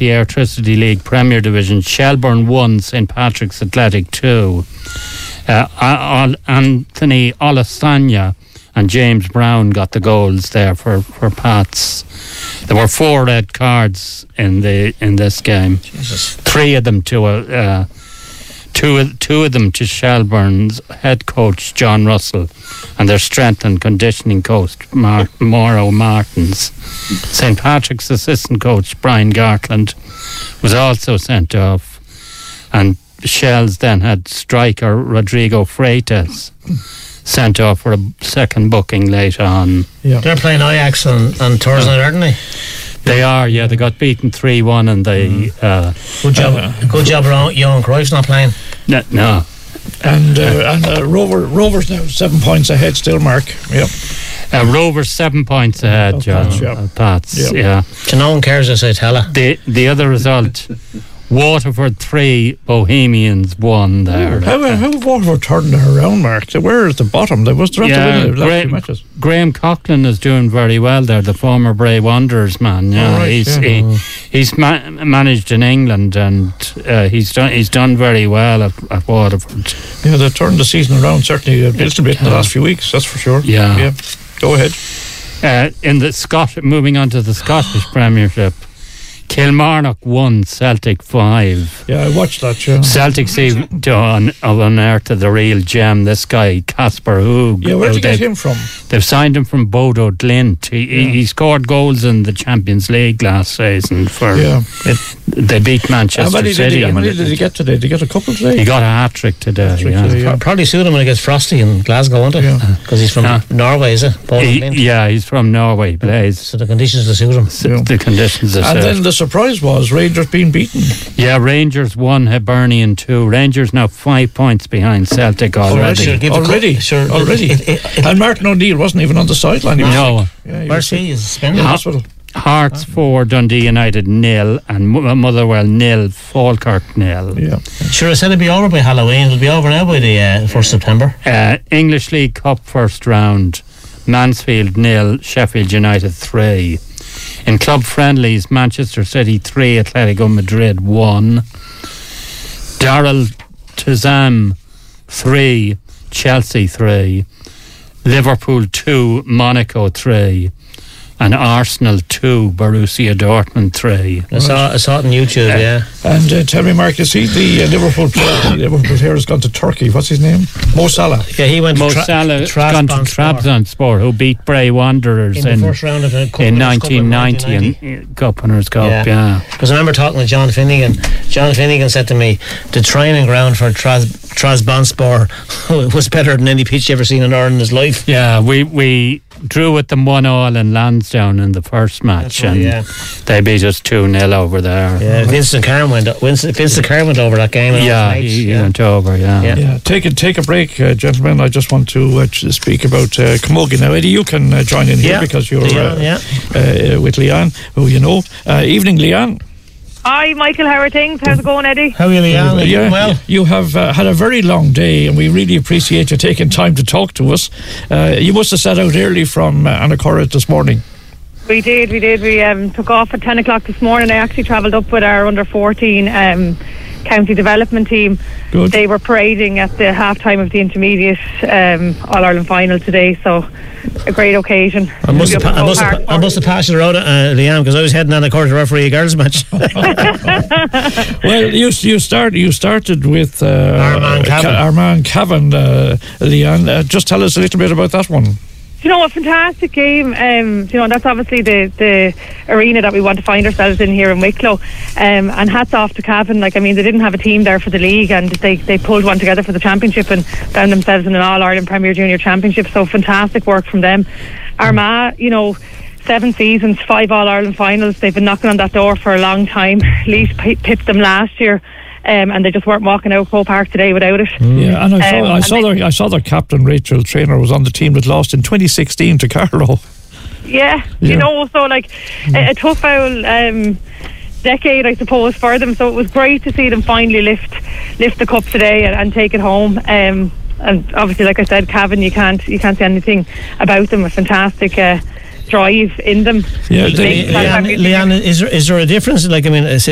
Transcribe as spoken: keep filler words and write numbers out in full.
the Airtricity League Premier Division, Shelbourne won, Saint Patrick's Athletic two. Uh, Al- Anthony Olasanya and James Brown got the goals there for, for Pats. There were four red cards in the in this game. Jesus. Three of them to a uh, two two of them to Shelbourne's head coach John Russell and their strength and conditioning coach Mar- Mauro Martins. Saint Patrick's assistant coach Brian Gartland was also sent off, and Shells then had striker Rodrigo Freitas sent off for a second booking later on. Yeah. They're playing Ajax on, on Thursday night, aren't they? They are, yeah. They got beaten three one and they... Mm. Uh, good job uh, Good job around Johan Cruyff's not playing. No. no. And uh, and uh, Rover Rovers now seven points ahead still, Mark. Yep. Uh, Rovers seven points ahead, John. Pats, yeah. Uh, Pats, yep. yeah. So no one cares, as I tell her. The, the other result... Waterford three, Bohemians one there. How how have Waterford turned it around, Mark? They were at the bottom. They was the yeah, to win the Graham, last two matches. Graham Coughlin is doing very well there, the former Bray Wanderers man. Yeah, oh, right, he's yeah. he, he's ma- managed in England and uh, he's done he's done very well at, at Waterford. Yeah, they've turned the season around certainly a little bit in the last few weeks. That's for sure. Yeah, yeah. Go ahead. Uh, in the Scot, moving on to the Scottish Premiership. Kilmarnock won, Celtic five. Yeah, I watched that, yeah. Celtic seem to un- have unearthed the real gem, this guy, Casper Hoog. Yeah, where'd you get him from? They've signed him from Bodo Glint. He, yeah. he scored goals in the Champions League last season for... Yeah. It, they beat Manchester how many City. Did he, how many did he get today? Did he get a couple today? He got a hat-trick today, hat-trick yeah. today, yeah. Probably suit him when he gets frosty in Glasgow, won't it? Because yeah. he's from yeah. Norway, is it? He, yeah, he's from Norway, plays. So the conditions will suit him. So yeah. The conditions are And suit. then the surprise was Rangers being beaten. Yeah, Rangers won, Hibernian two. Rangers now five points behind Celtic already. Already? Already? Sure, already. It, it, it, and Martin O'Neill wasn't even on the sideline. No. Yeah, Where's he? He's suspended. In hospital. Hearts four, Dundee United nil, and Motherwell nil, Falkirk nil. Yeah. Sure, I said it'd be over by Halloween. It'll be over now by the uh, first of September. Uh, English League Cup first round, Mansfield nil, Sheffield United three. In club friendlies, Manchester City three, Atletico Madrid one. Darrell Tizam three, Chelsea three. Liverpool two, Monaco three. And Arsenal two, Borussia Dortmund three. I saw, I saw it on YouTube, uh, yeah. And uh, tell me, Mark, you see the uh, Liverpool player, Liverpool player has gone to Turkey. What's his name? Mo Salah. Yeah, he went Mo to tra- Salah has gone to Trabzonspor, who beat Bray Wanderers in, in, the first round of the in nineteen ninety in Cup Winners' Cup, yeah. Because yeah. I remember talking to John Finnegan. John Finnegan said to me, the training ground for Tras- Trabzonspor was better than any pitch you ever seen in Ireland in his life. Yeah, we, we drew with them one all in Lansdowne in the first match, right, and yeah. they beat us two nil over there. Yeah, Vincent Carr went, Vincent, Vincent Carr went over that game. Yeah, he, yeah, he went over, yeah. Yeah, yeah. Take, a, take a break, uh, gentlemen. I just want to uh, speak about uh, Camogie. Now, Eddie, you can uh, join in here yeah. because you're Leanne, uh, yeah. uh, with Leanne, who you know. Uh, evening, Leanne. Hi, Michael. How are things? How's it going, Eddie? How are you, Leanne? Uh, yeah, well, you have uh, had a very long day, and we really appreciate you taking time to talk to us. Uh, you must have set out early from uh, Anacorra this morning. We did, we did. We um, took off at ten o'clock this morning. I actually travelled up with our under fourteen um, county development team. Good. They were parading at the half time of the intermediate um, All Ireland final today, so a great occasion. I must, have, pa- I, must have, I must have passed it around, uh, Leanne, because I was heading on a quarter to referee a girls' match. Well, you you start you started with uh, Armand Cavan. Ca- Armand Cavan, uh, Leanne. Uh, just tell us a little bit about that one. You know, a fantastic game. Um, you know, that's obviously the, the arena that we want to find ourselves in here in Wicklow. Um, and hats off to Cavan. Like, I mean, they didn't have a team there for the league, and they, they pulled one together for the championship and found themselves in an All-Ireland Premier Junior Championship. So fantastic work from them. Armagh, you know, seven seasons, five All-Ireland finals. They've been knocking on that door for a long time. Leash p- pipped them last year. Um, and they just weren't walking out Croke Park today without it. Mm. Yeah, and I saw, um, I saw their, I saw their captain Rachel Traynor was on the team that lost in twenty sixteen to Carlow. Yeah, yeah. You know, so like mm. a, a tough old um, decade, I suppose, for them. So it was great to see them finally lift lift the cup today and, and take it home. Um, and obviously, like I said, Cavan, you can't you can't say anything about them. A fantastic. Uh, drive in them. Yeah, they, Leanne, Leanne, is there, is there a difference? Like, I mean,